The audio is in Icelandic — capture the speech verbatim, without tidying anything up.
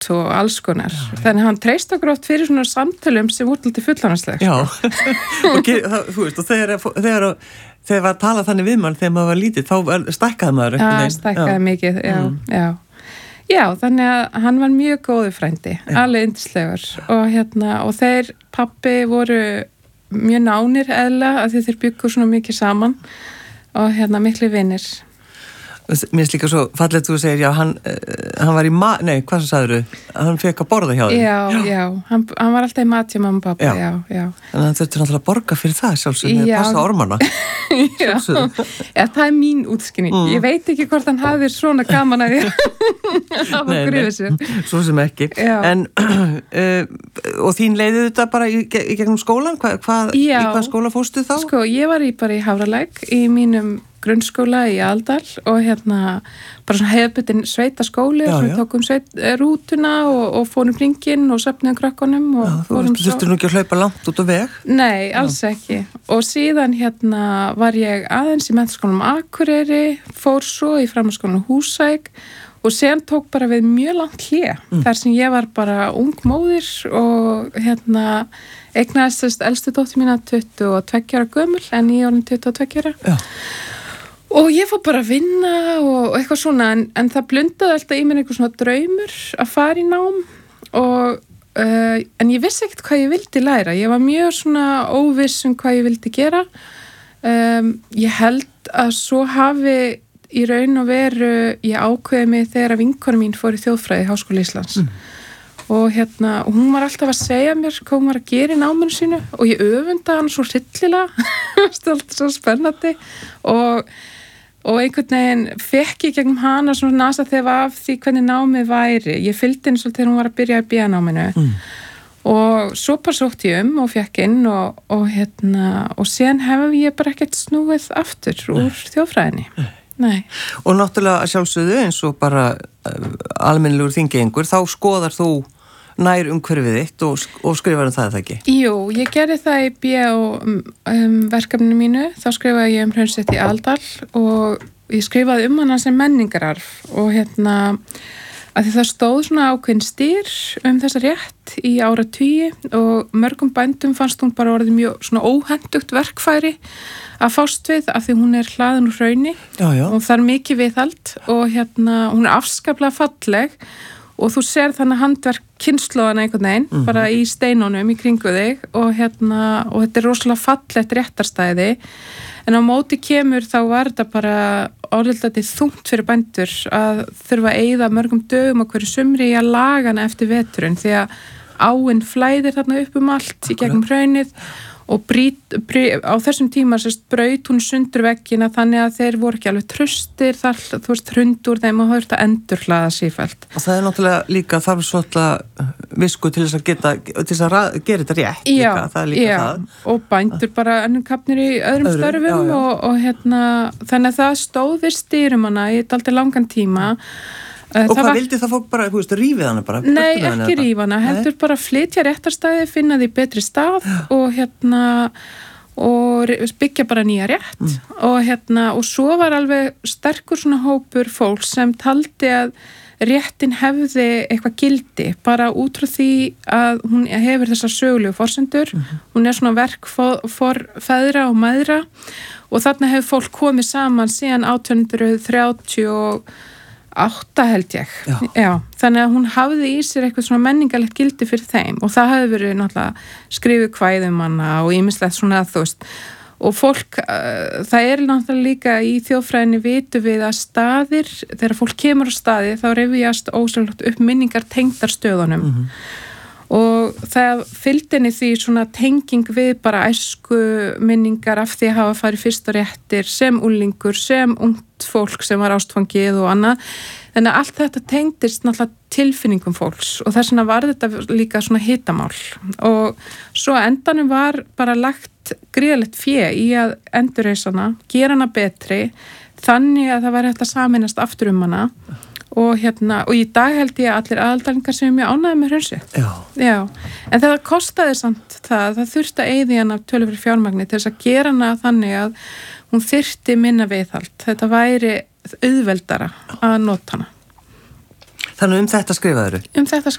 og alls konar. Já, þannig að hann treyst okkur oft fyrir svona samtölum sem voru til fullorðinsleg. Já, og það, þú veist, og þegar, þegar, þegar var að tala þannig við mann þegar maður var lítið, þá stækkaði maður. Já, stækkaði já. mikið, já, mm. já. Já, þannig að hann var mjög góður frændi, já. alveg yndislegur og hérna, og þeir pabbi voru mjög nánir eðla að þeir byggu svona mikið saman og hérna miklu vinir. Mér finnst líka svo fallegt þú segir, já, hann, hann var í ma... Nei, hvað svo sagður þú? Hann fekk að borða hjá þér. Já, já, já. Hann, hann var alltaf í mat hjá mamma og pappa, já, já. já. Þannig að hann þurfti náttúrulega að borga fyrir það sjálfsögum, með passa ormana. Já, ja, það er mín útskynning. Mm. Ég veit ekki hvort hann hafði svona gaman að því að hafa grifið sér. Svo sem ekki. Já. En, uh, og þín leiði þetta bara í, í gegnum skólan? Hva, hvað, í hvað skóla fórstu þá? Sko, ég var í, bara í Hafralæk í mínum grunnskóla í Aldal og hérna bara svona hefðbundin sveitaskóli og við tókum sveit, rútuna og, og fórum hringinn og söfniðum krökkunum og já, þú veist, þurftur nú ekki að hlaupa langt út á veg? Nei, alls já. ekki og síðan hérna var ég aðeins í menntaskólanum Akureyri, fór svo í framhaldsskólanum Húsavík og sen tók bara við mjög langt hlé mm. þar sem ég var bara ung móðir og hérna eignaðist þess elstu dóttir mína tuttugu og tveggja ára gömul en ég orðin tuttugu og tveggja ára Já Og ég fór bara að vinna og eitthvað svona, en, en það blundaði alltaf í mér eitthvað svona draumur að fara í nám, og, uh, en ég vissi ekkert hvað ég vildi læra. Ég var mjög svona óviss um hvað ég vildi gera. Um, ég held að svo hafi í raun og veru, ég ákveði mig þegar að vinkona mín fór í þjóðfræði í Háskóla Íslands. Mm. Og hérna, og hún var alltaf að segja mér hvað hún var að gera í náminu sínu og ég öfunda hann svo hryllilega, það er alltaf svo spennandi og Og einhvern veginn fekk ég gegnum hana svona nasa þegar af því hvernig námið væri. Ég fylgdi henni svolítið þegar hún var að byrja í B A-náminu. Mm. Og svo bara sótti ég um og fekk inn og, og hérna, og sen hef ég bara ekkert snúið aftur úr Nei. þjóðfræðinni. Nei. Nei. Og náttúrulega sjálfsögðu eins og bara uh, almennilegur þingengur, þá skoðar þú nær umhverfið þitt og, og skrifar um það, það ekki? Jú, ég gerði það í B A um, um, verkefninu mínu, þá skrifaði ég um Hraunsveit í Aldal og ég skrifaði um hana sem menningararf og hérna, að því það stóð svona ákveðin styr um þessa rétt í áratugi og mörgum bændum fannst hún bara orðið mjög svona óhentugt verkfæri að fást við af því hún er hlaðin úr hrauni já, já. og það er mikið viðhald og hérna, hún er afskaplega falleg og þú sér þannig handverk kynslóðana einhvern veginn, mm-hmm. bara í steinunum í kringu þig og hérna, og þetta er rosalega fallegt réttarstæði, en á móti kemur þá var þetta bara orðildandi þungt fyrir bændur að þurfa að eyða mörgum dögum á hverju sumri í að laga hana eftir veturinn, því að áin flæðir þarna upp um allt í gegnum hraunið og brít, brít, á þessum tíma sérst braut hún sundur veggina þannig að þeir voru ekki alveg tröstir þar, þú veist, hrundur þeim og höfðu að endur hlaða sífellt. Og það er náttúrulega líka þarf svolítið visku til þess að geta, til þess að ra- gera þetta rétt já, líka, það er líka já, það. Og bændur bara ennum kapnir í öðrum Öðru, störfum já, já. Og, og hérna, þannig að það stóð við styrum hana í dálítið langan tíma. Og hvað var... vildi það fólk bara, þú veist, rífið hana bara? Nei, ekki rífa hana, heldur bara flytja réttarstæði, finna því betri stað og hérna og byggja bara nýja rétt mm. og hérna, og svo var alveg sterkur svona hópur fólk sem taldi að réttin hefði eitthvað gildi, bara út frá því að hún hefur þessar sögulegu forsendur, mm-hmm. hún er svona verk for, for feðra og mæðra og þarna hefur fólk komið saman síðan átján hundruð þrjátíu og átta held ég. Já. Já, þannig að hún hafði í sér eitthvað svona menningarlegt gildi fyrir þeim og það hafði verið náttúrulega skrifuð kvæðum hana og ýmislegt svona þú veist og fólk, uh, það er náttúrulega líka í þjóðfræðinni vitum við að staðir, þegar fólk kemur á staði þá rifjast ósjálfsagt upp minningar tengdar stöðunum mm-hmm. og það fylgdinni því svona tenging við bara æsku minningar af því að hafa farið fyrst og réttir sem úlingur, sem ungt fólk sem var ástfangið og annað. Þannig að allt þetta tengdist náttúrulega tilfinningum fólks og þess vegna var þetta líka svona hitamál og svo endanum var bara lagt gríðalegt fé í að endurreisa hana, gera hana betri þannig að það var hægt að sameinast aftur um hana og hérna, og í dag held ég að allir aðaldalingar sem er mjög ánægði með Hraunsveit. Já. Já. En það kostaði samt það, það þurfti að eyða hana töluvert fjármagni til þess að gera hana þannig að hún þyrfti minna viðhald. Þetta væri auðveldara að nota hana. Þannig um þetta skrifaður? Um þetta